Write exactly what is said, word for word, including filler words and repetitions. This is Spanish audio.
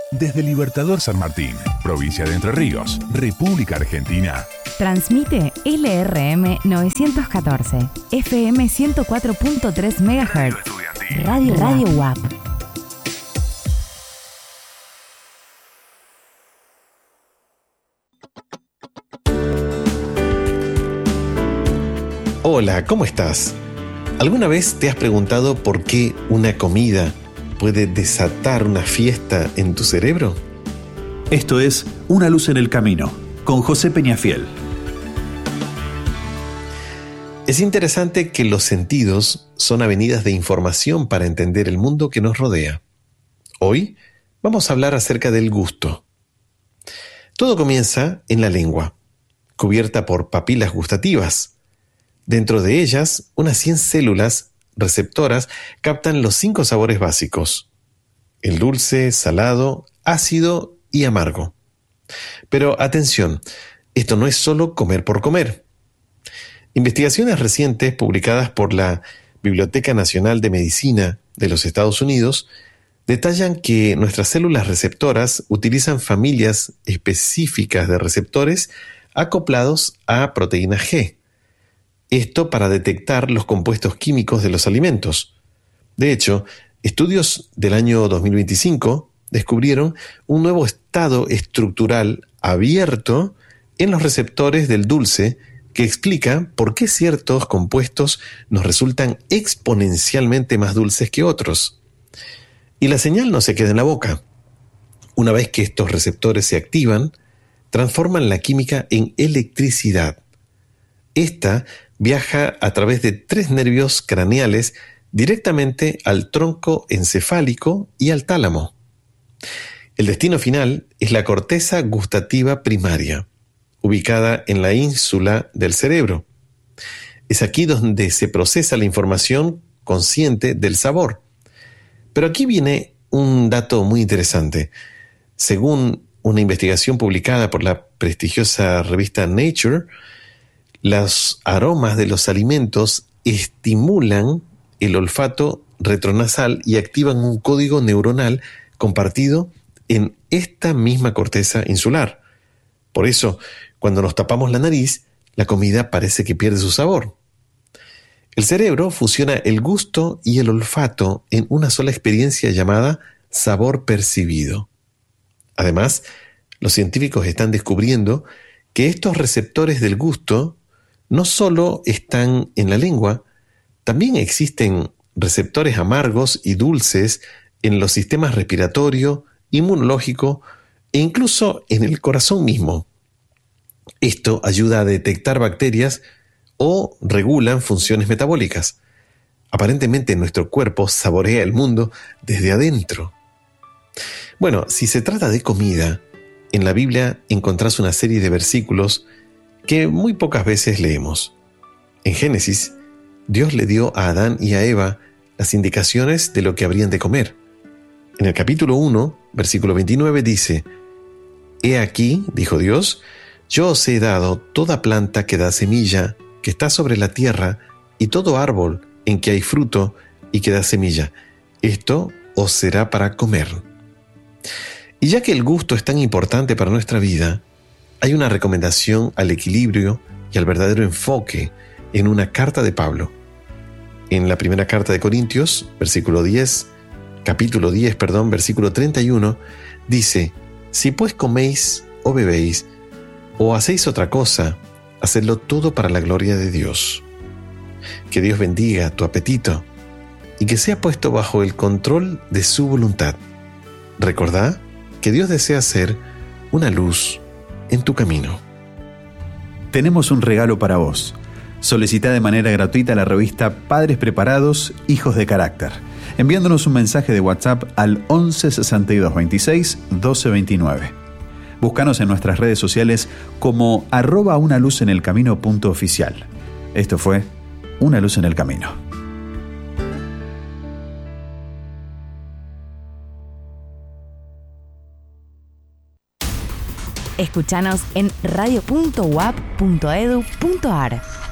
Desde Libertador San Martín, provincia de Entre Ríos, República Argentina. Transmite L R M novecientos catorce, F M ciento cuatro punto tres megahertz. Radio Radio U A P. Hola, ¿cómo estás? ¿Alguna vez te has preguntado por qué una comida puede desatar una fiesta en tu cerebro? Esto es Una luz en el camino, con José Peñafiel. Es interesante que los sentidos son avenidas de información para entender el mundo que nos rodea. Hoy vamos a hablar acerca del gusto. Todo comienza en la lengua, cubierta por papilas gustativas. Dentro de ellas, unas cien células receptoras captan los cinco sabores básicos: el dulce, salado, ácido y amargo. Pero atención, esto no es solo comer por comer. Investigaciones recientes publicadas por la Biblioteca Nacional de Medicina de los Estados Unidos detallan que nuestras células receptoras utilizan familias específicas de receptores acoplados a proteína G. Esto para detectar los compuestos químicos de los alimentos. De hecho, estudios del año dos mil veinticinco descubrieron un nuevo estado estructural abierto en los receptores del dulce que explica por qué ciertos compuestos nos resultan exponencialmente más dulces que otros. Y la señal no se queda en la boca. Una vez que estos receptores se activan, transforman la química en electricidad. Esta viaja a través de tres nervios craneales directamente al tronco encefálico y al tálamo. El destino final es la corteza gustativa primaria, ubicada en la ínsula del cerebro. Es aquí donde se procesa la información consciente del sabor. Pero aquí viene un dato muy interesante. Según una investigación publicada por la prestigiosa revista Nature, los aromas de los alimentos estimulan el olfato retronasal y activan un código neuronal compartido en esta misma corteza insular. Por eso, cuando nos tapamos la nariz, la comida parece que pierde su sabor. El cerebro fusiona el gusto y el olfato en una sola experiencia llamada sabor percibido. Además, los científicos están descubriendo que estos receptores del gusto no solo están en la lengua, también existen receptores amargos y dulces en los sistemas respiratorio, inmunológico e incluso en el corazón mismo. Esto ayuda a detectar bacterias o regulan funciones metabólicas. Aparentemente nuestro cuerpo saborea el mundo desde adentro. Bueno, si se trata de comida, en la Biblia encontrás una serie de versículos que muy pocas veces leemos. En Génesis, Dios le dio a Adán y a Eva las indicaciones de lo que habrían de comer. En el capítulo uno, versículo veintinueve dice: «He aquí, dijo Dios, yo os he dado toda planta que da semilla, que está sobre la tierra, y todo árbol en que hay fruto y que da semilla. Esto os será para comer». Y ya que el gusto es tan importante para nuestra vida, hay una recomendación al equilibrio y al verdadero enfoque en una carta de Pablo. En la primera carta de Corintios, versículo diez, capítulo diez, perdón, versículo treinta y uno, dice: «Si pues coméis o bebéis o hacéis otra cosa, hacedlo todo para la gloria de Dios». Que Dios bendiga tu apetito y que sea puesto bajo el control de su voluntad. Recordá que Dios desea ser una luz en tu camino. Tenemos un regalo para vos. Solicita de manera gratuita la revista Padres Preparados, Hijos de Carácter, enviándonos un mensaje de WhatsApp al once sesenta y dos veintiséis doce veintinueve. Búscanos en nuestras redes sociales como arroba una luz en el camino punto oficial. Esto fue Una luz en el camino. Escuchanos en radio punto u a p punto edu punto a r.